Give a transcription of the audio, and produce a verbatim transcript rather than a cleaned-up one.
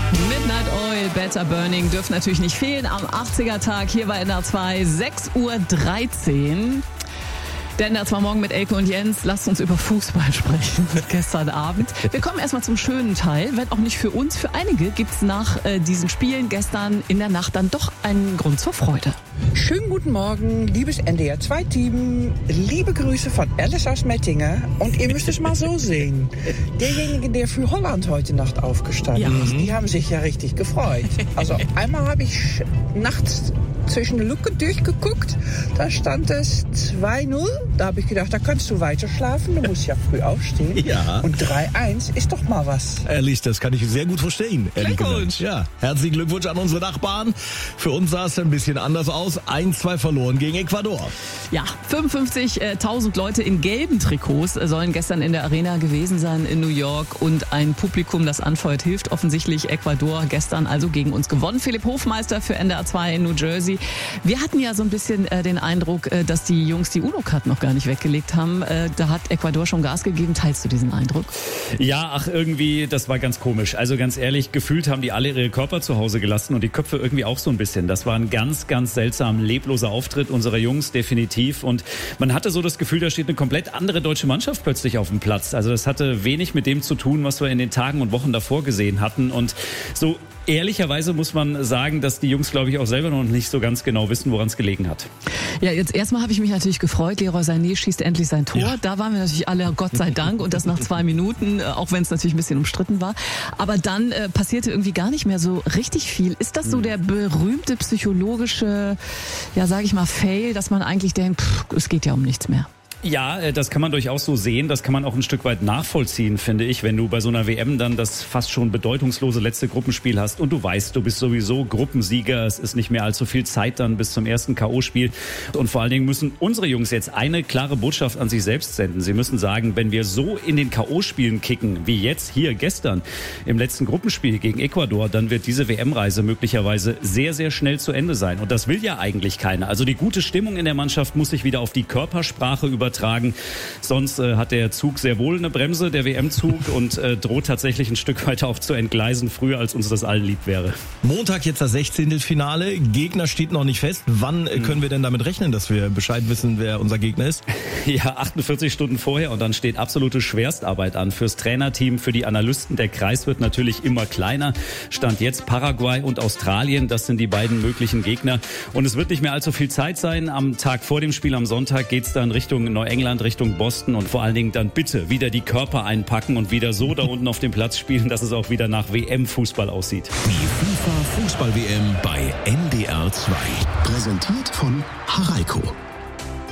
Midnight Oil, Better Burning dürfen natürlich nicht fehlen am achtziger-Tag hier bei N D R zwei, sechs Uhr dreizehn. Der N D R zwei Morgen mit Elke und Jens. Lasst uns über Fußball sprechen. Gestern Abend. Wir kommen erstmal zum schönen Teil. Wenn auch nicht für uns, für einige gibt es nach äh, diesen Spielen gestern in der Nacht dann doch einen Grund zur Freude. Schönen guten Morgen, liebes N D R zwei Team. Liebe Grüße von Alice aus Mettingen. Und ihr müsst es mal so sehen. Derjenige, der für Holland heute Nacht aufgestanden Ja. ist, die haben sich ja richtig gefreut. Also einmal habe ich nachts zwischen den Lücken durchgeguckt. Da stand es zwei null. Da habe ich gedacht, da kannst du weiter schlafen. Du musst ja früh aufstehen. Ja. Und drei eins ist doch mal was. Ehrlich, das kann ich sehr gut verstehen. ehrlich Glückwunsch. gesagt. Ja, herzlichen Glückwunsch an unsere Nachbarn. Für uns sah es ein bisschen anders aus. eins zwei verloren gegen Ecuador. Ja, fünfundfünfzigtausend Leute in gelben Trikots sollen gestern in der Arena gewesen sein in New York. Und ein Publikum, das anfeuert, hilft offensichtlich. Ecuador gestern also gegen uns gewonnen. Philipp Hofmeister für N D R zwei in New Jersey. Wir hatten ja so ein bisschen äh, den Eindruck, äh, dass die Jungs die UNO-Card noch gar nicht weggelegt haben. Äh, da hat Ecuador schon Gas gegeben. Teilst du diesen Eindruck? Ja, ach irgendwie, das war ganz komisch. Also ganz ehrlich, gefühlt haben die alle ihre Körper zu Hause gelassen und die Köpfe irgendwie auch so ein bisschen. Das war ein ganz, ganz seltsam lebloser Auftritt unserer Jungs, definitiv. Und man hatte so das Gefühl, da steht eine komplett andere deutsche Mannschaft plötzlich auf dem Platz. Also das hatte wenig mit dem zu tun, was wir in den Tagen und Wochen davor gesehen hatten. Und so ehrlicherweise muss man sagen, dass die Jungs, glaube ich, auch selber noch nicht so ganz genau wissen, woran es gelegen hat. Ja, jetzt erstmal habe ich mich natürlich gefreut. Leroy Sané schießt endlich sein Tor. Ja. Da waren wir natürlich alle, Gott sei Dank, und das nach zwei Minuten, äh, auch wenn es natürlich ein bisschen umstritten war. Aber dann äh, passierte irgendwie gar nicht mehr so richtig viel. Ist das so der berühmte psychologische, ja, sage ich mal, Fail, dass man eigentlich denkt, pff, es geht ja um nichts mehr? Ja, das kann man durchaus so sehen. Das kann man auch ein Stück weit nachvollziehen, finde ich, wenn du bei so einer W M dann das fast schon bedeutungslose letzte Gruppenspiel hast und du weißt, du bist sowieso Gruppensieger. Es ist nicht mehr allzu viel Zeit dann bis zum ersten K O-Spiel. Und vor allen Dingen müssen unsere Jungs jetzt eine klare Botschaft an sich selbst senden. Sie müssen sagen, wenn wir so in den K O-Spielen kicken, wie jetzt hier gestern im letzten Gruppenspiel gegen Ecuador, dann wird diese W M-Reise möglicherweise sehr, sehr schnell zu Ende sein. Und das will ja eigentlich keiner. Also die gute Stimmung in der Mannschaft muss sich wieder auf die Körpersprache übertragen. Tragen. Sonst äh, hat der Zug sehr wohl eine Bremse, der W M-Zug, und äh, droht tatsächlich ein Stück weiter auch zu entgleisen, früher als uns das allen lieb wäre. Montag jetzt das Sechzehntelfinale. Gegner steht noch nicht fest. Wann äh, können wir denn damit rechnen, dass wir Bescheid wissen, wer unser Gegner ist? Ja, achtundvierzig Stunden vorher, und dann steht absolute Schwerstarbeit an. Fürs Trainerteam, für die Analysten. Der Kreis wird natürlich immer kleiner. Stand jetzt Paraguay und Australien. Das sind die beiden möglichen Gegner. Und es wird nicht mehr allzu viel Zeit sein. Am Tag vor dem Spiel am Sonntag geht's dann Richtung Neuengland, Richtung Boston, und vor allen Dingen dann bitte wieder die Körper einpacken und wieder so da unten auf dem Platz spielen, dass es auch wieder nach W M-Fußball aussieht. Die FIFA Fußball-W M bei N D R zwei. Präsentiert von Haraiko.